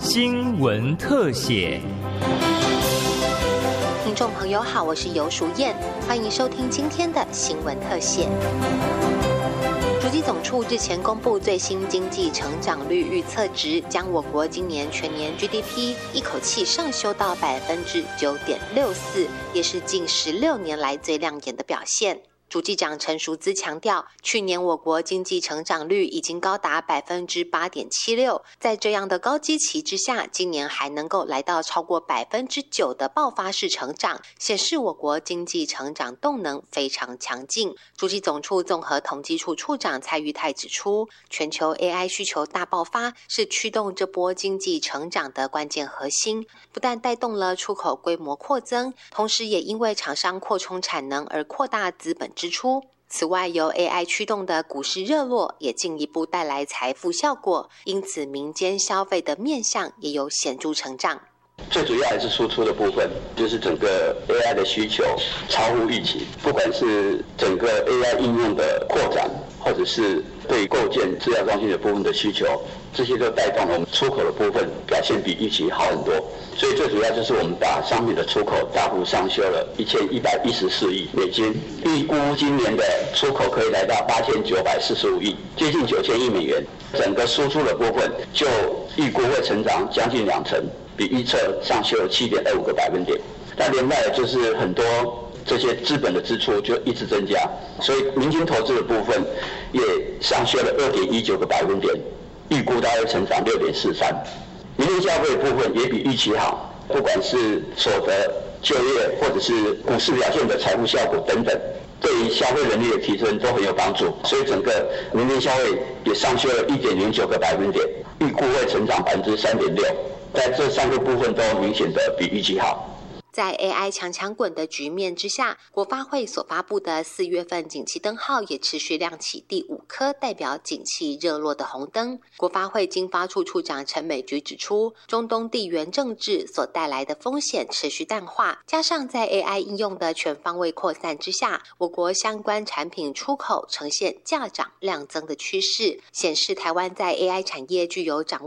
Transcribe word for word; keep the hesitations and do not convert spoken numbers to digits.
新闻特写。 听众朋友好，我是游淑燕，欢迎收听今天的新闻特写。主计总处日前公布最新经济成长率预测值，将我国今年全年 G D P 一口气上修到百分之九点六四，也是近十六年来最亮眼的表现。主计长陈淑姿强调，去年我国经济成长率已经高达百分之八点七六，在这样的高基期之下，今年还能够来到超过百分之九的爆发式成长，显示我国经济成长动能非常强劲。主计总处综合统计处处长蔡玉泰指出，全球 A I 需求大爆发是驱动这波经济成长的关键核心，不但带动了出口规模扩增，同时也因为厂商扩充产能而扩大资本支出。此外，由 A I 驱动的股市热络也进一步带来财富效果，因此民间消费的面向也有显著成长。 最主要还是输出的部分，就是整个 A I 的需求超乎预期，不管是整个 A I 应用的扩展，或者是对构建资料中心的部分的需求，这些都带动了我们出口的部分表现比预期好很多。所以最主要就是我们把商品的出口大幅上修了一千一百一十四亿美金，预估今年的出口可以来到八千九百四十五亿，接近九千亿美元。整个输出的部分就预估会成长将近两成，比预测上修了七点二五个百分点。那另外就是很多这些资本的支出就一直增加，所以民间投资的部分也上修了二点一九个百分点，预估大约成长六点四三。民间消费的部分也比预期好，不管是所得、就业或者是股市表现的财务效果等等，对于消费能力的提升都很有帮助。所以整个民间消费也上修了一点零九个百分点，预估会成长百分之三点六。在这三个部分都明显的比预期好。 在 A I 强强滚的局面之下，国发会所发布的四月份景气灯号也持续亮起第五颗代表景气热络的红灯。国发会经发处处长陈美菊指出，中东地缘政治所带来的风险持续淡化，加上在 A I 应用的全方位扩散之下，我国相关产品出口呈现价涨量增的趋势，显示台湾在 A I 产业具有掌握